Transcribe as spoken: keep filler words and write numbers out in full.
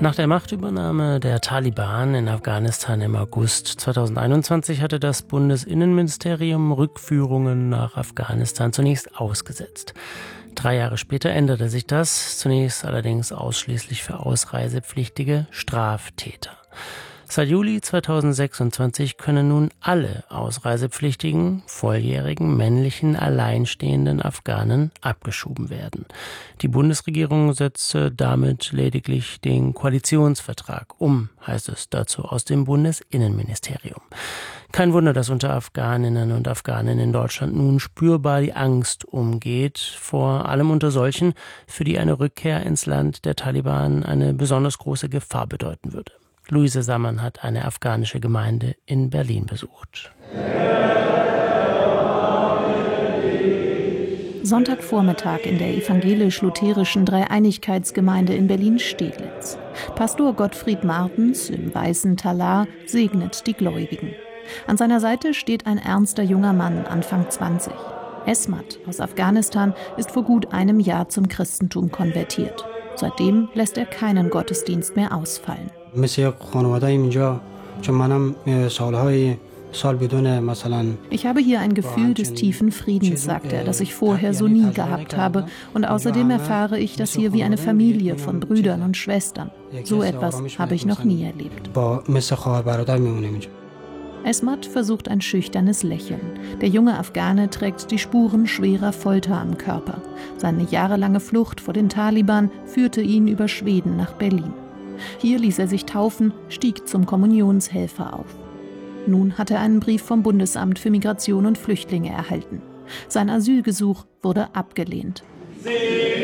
Nach der Machtübernahme der Taliban in Afghanistan im August zweitausendeinundzwanzig hatte das Bundesinnenministerium Rückführungen nach Afghanistan zunächst ausgesetzt. Drei Jahre später änderte sich das, zunächst allerdings ausschließlich für ausreisepflichtige Straftäter. Seit Juli zweitausendsechsundzwanzig können nun alle ausreisepflichtigen, volljährigen, männlichen, alleinstehenden Afghanen abgeschoben werden. Die Bundesregierung setzte damit lediglich den Koalitionsvertrag um, heißt es dazu aus dem Bundesinnenministerium. Kein Wunder, dass unter Afghaninnen und Afghanen in Deutschland nun spürbar die Angst umgeht, vor allem unter solchen, für die eine Rückkehr ins Land der Taliban eine besonders große Gefahr bedeuten würde. Luise Sammann hat eine afghanische Gemeinde in Berlin besucht. Sonntagvormittag in der evangelisch-lutherischen Dreieinigkeitsgemeinde in Berlin-Steglitz. Pastor Gottfried Martens im weißen Talar segnet die Gläubigen. An seiner Seite steht ein ernster junger Mann, Anfang zwanzig. Esmat aus Afghanistan ist vor gut einem Jahr zum Christentum konvertiert. Seitdem lässt er keinen Gottesdienst mehr ausfallen. Ich habe hier ein Gefühl des tiefen Friedens, sagt er, das ich vorher so nie gehabt habe. Und außerdem erfahre ich das hier wie eine Familie von Brüdern und Schwestern. So etwas habe ich noch nie erlebt. Esmat versucht ein schüchternes Lächeln. Der junge Afghane trägt die Spuren schwerer Folter am Körper. Seine jahrelange Flucht vor den Taliban führte ihn über Schweden nach Berlin. Hier ließ er sich taufen, stieg zum Kommunionshelfer auf. Nun hat er einen Brief vom Bundesamt für Migration und Flüchtlinge erhalten. Sein Asylgesuch wurde abgelehnt.